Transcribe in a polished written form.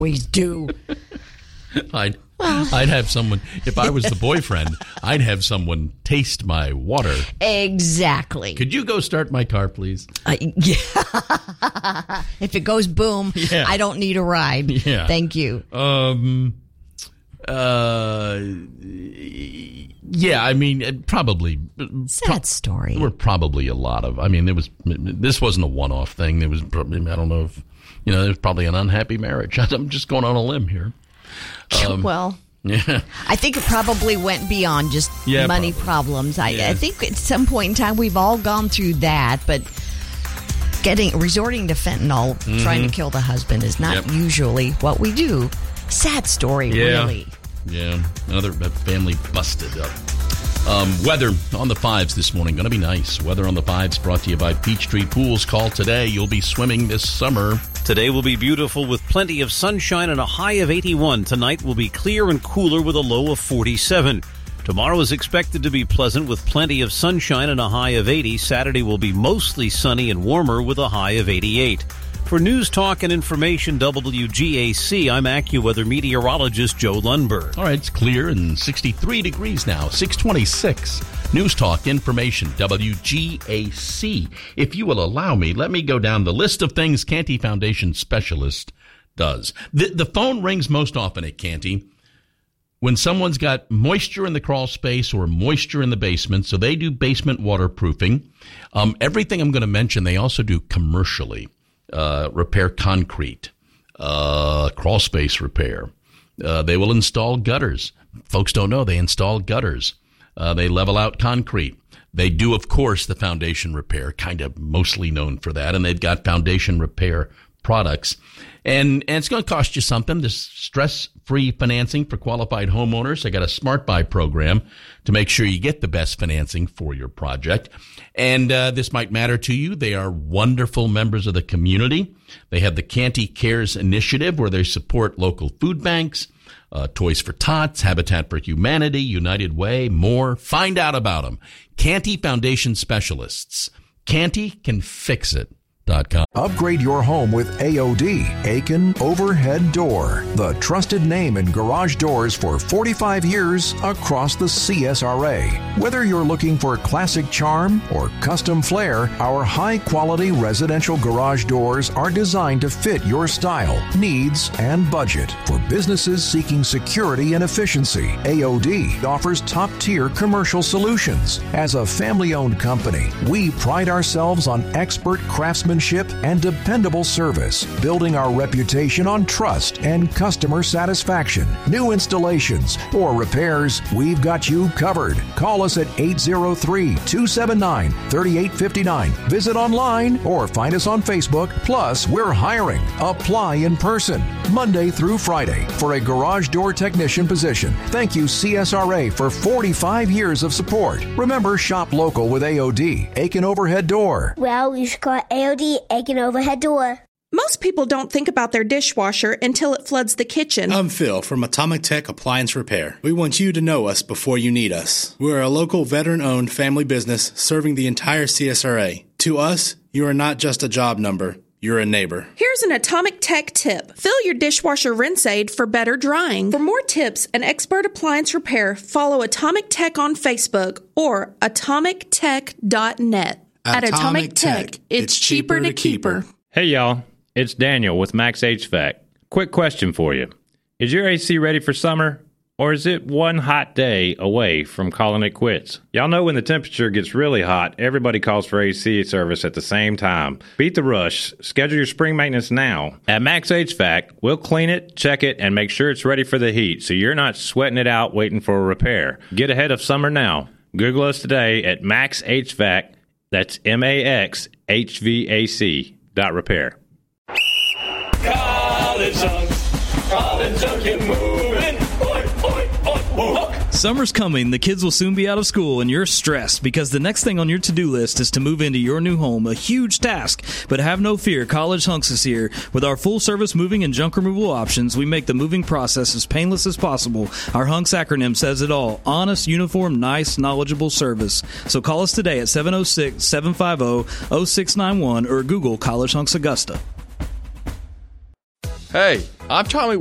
always do. I'd have someone, if I was the boyfriend, I'd have someone taste my water. Exactly. Could you go start my car, please? Yeah. If it goes boom, yeah. I don't need a ride. Yeah. Thank you. Yeah, I mean, probably. Sad story. There were probably a lot of, I mean, this wasn't a one-off thing. There was probably, I don't know if, there was probably an unhappy marriage. I'm just going on a limb here. Well, yeah. I think it probably went beyond just money problems. I think at some point in time we've all gone through that, but resorting to fentanyl, trying to kill the husband is not usually what we do. Sad story, really. Yeah, another family busted up. Weather on the 5s this morning, going to be nice. Weather on the 5s brought to you by Peachtree Pools. Call today. You'll be swimming this summer. Today will be beautiful with plenty of sunshine and a high of 81. Tonight will be clear and cooler with a low of 47. Tomorrow is expected to be pleasant with plenty of sunshine and a high of 80. Saturday will be mostly sunny and warmer with a high of 88. For News Talk and Information WGAC, I'm AccuWeather meteorologist Joe Lundberg. All right, it's clear and 63 degrees now, 626. News Talk Information WGAC. If you will allow me, let me go down the list of things Canty Foundation Specialist does. The phone rings most often at Canty when someone's got moisture in the crawl space or moisture in the basement, so they do basement waterproofing. Everything I'm going to mention, they also do commercially. Repair concrete, crawl space repair. They will install gutters. Folks don't know they install gutters. They level out concrete. They do, of course, the foundation repair, kind of mostly known for that, and they've got foundation repair products. And it's going to cost you something. This stress-free financing for qualified homeowners. I got a Smart Buy program to make sure you get the best financing for your project. And this might matter to you. They are wonderful members of the community. They have the Canty Cares Initiative where they support local food banks, Toys for Tots, Habitat for Humanity, United Way, more. Find out about them. Canty Foundation Specialists. Canty can fix it. Upgrade your home with AOD, Aiken Overhead Door, the trusted name in garage doors for 45 years across the CSRA. Whether you're looking for classic charm or custom flair, our high-quality residential garage doors are designed to fit your style, needs, and budget. For businesses seeking security and efficiency, AOD offers top-tier commercial solutions. As a family-owned company, we pride ourselves on expert craftsmanship and dependable service, building our reputation on trust and customer satisfaction. New installations or repairs, we've got you covered. Call us at 803-279-3859. Visit online or find us on Facebook. Plus, we're hiring. Apply in person, Monday through Friday, for a garage door technician position. Thank you, CSRA, for 45 years of support. Remember, shop local with AOD, Aiken Overhead Door. Well, you should call AOD, Aiken Overhead Door. Most people don't think about their dishwasher until it floods the kitchen. I'm Phil from Atomic Tech Appliance Repair. We want you to know us before you need us. We're a local veteran-owned family business serving the entire CSRA. To us, you are not just a job number. You're a neighbor. Here's an Atomic Tech tip. Fill your dishwasher rinse aid for better drying. For more tips and expert appliance repair, follow Atomic Tech on Facebook or atomictech.net. At Atomic Tech, it's cheaper to keep her. Hey, y'all. It's Daniel with Max HVAC. Quick question for you. Is your AC ready for summer? Or is it one hot day away from calling it quits? Y'all know when the temperature gets really hot, everybody calls for AC service at the same time. Beat the rush. Schedule your spring maintenance now. At Max HVAC, we'll clean it, check it, and make sure it's ready for the heat so you're not sweating it out waiting for a repair. Get ahead of summer now. Google us today at Max HVAC. That's MAXHVAC.repair. College Hunk, get moving. Summer's coming, the kids will soon be out of school, and you're stressed because the next thing on your to-do list is to move into your new home, a huge task. But have no fear, College Hunks is here. With our full-service moving and junk removal options, we make the moving process as painless as possible. Our Hunks acronym says it all. Honest, uniform, nice, knowledgeable service. So call us today at 706-750-0691 or Google College Hunks Augusta. Hey, I'm Tommy